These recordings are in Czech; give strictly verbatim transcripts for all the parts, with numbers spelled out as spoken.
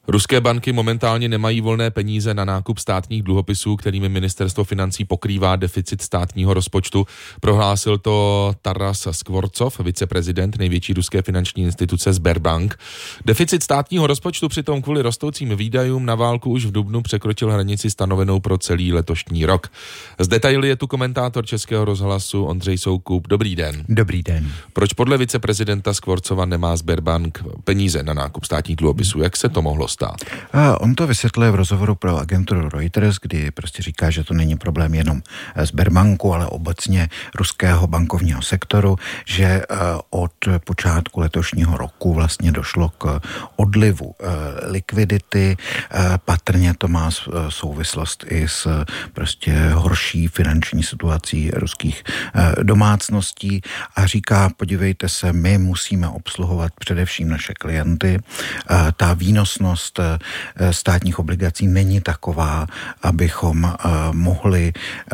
Ruské banky momentálně nemají volné peníze na nákup státních dluhopisů, kterými ministerstvo financí pokrývá deficit státního rozpočtu. Prohlásil to Taras Skvorcov, viceprezident největší ruské finanční instituce Sberbank. Deficit státního rozpočtu přitom kvůli rostoucím výdajům na válku už v dubnu překročil hranici stanovenou pro celý letošní rok. Z detaily je tu komentátor Českého rozhlasu Ondřej Soukup. Dobrý den. Dobrý den. Proč podle viceprezidenta Skvorcova nemá Sberbank peníze na nákup státních dluhopisů? Jak se to mohlo stát? A on to vysvětluje v rozhovoru pro agenturu Reuters, kdy prostě říká, že to není problém jenom Sberbanku, ale obecně ruského bankovního sektoru, že od počátku letošního roku vlastně došlo k odlivu likvidity. Patrně to má souvislost i s prostě horší finanční situací ruských domácností a říká, podívejte se, my musíme obsluhovat především naše klienty. Ta výnosnost státních obligací není taková, abychom mohli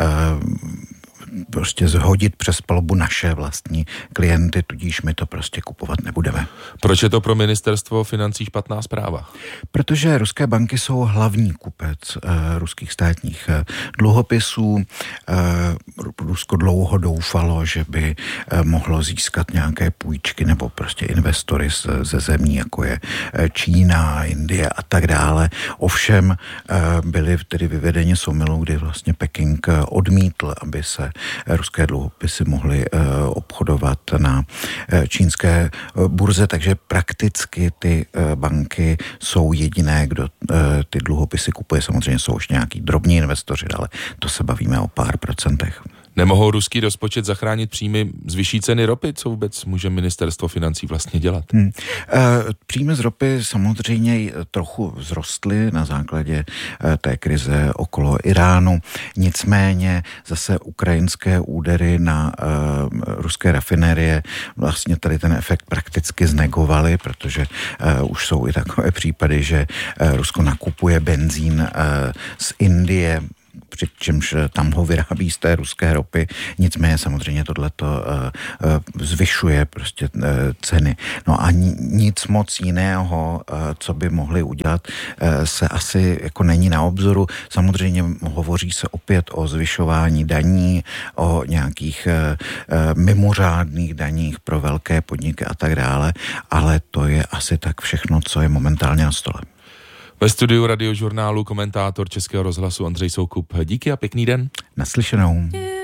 prostě zhodit přes palubu naše vlastní klienty, tudíž my to prostě kupovat nebudeme. Proč je to pro ministerstvo financí špatná zpráva? Protože ruské banky jsou hlavní kupec uh, ruských státních uh, dluhopisů. Uh, Rusko dlouho doufalo, že by uh, mohlo získat nějaké půjčky nebo prostě investory z, ze zemí, jako je uh, Čína, Indie a tak dále. Ovšem uh, byli tedy vyvedeni z omylu, kdy vlastně Peking uh, odmítl, aby se ruské dluhopisy mohly uh, obchodovat na uh, čínské uh, burze, takže prakticky ty uh, banky jsou jediné, kdo uh, ty dluhopisy kupuje. Samozřejmě jsou už nějaký drobní investoři, ale to se bavíme o pár procentech. Nemohou ruský rozpočet zachránit příjmy z vyšší ceny ropy? Co vůbec může ministerstvo financí vlastně dělat? Hmm. Příjmy z ropy samozřejmě trochu vzrostly na základě té krize okolo Iránu. Nicméně zase ukrajinské údery na uh, ruské rafinérie vlastně tady ten efekt prakticky znegovaly, protože uh, už jsou i takové případy, že uh, Rusko nakupuje benzín uh, z Indie, přičemž tam ho vyrábí z té ruské ropy. Nicméně samozřejmě tohleto uh, uh, zvyšuje prostě uh, ceny. No a nic moc jiného, uh, co by mohli udělat, uh, se asi jako není na obzoru. Samozřejmě hovoří se opět o zvyšování daní, o nějakých uh, uh, mimořádných daních pro velké podniky a tak dále, ale to je asi tak všechno, co je momentálně na stole. Ve studiu Radiožurnálu komentátor Českého rozhlasu Ondřej Soukup. Díky a pěkný den. Naslyšenou.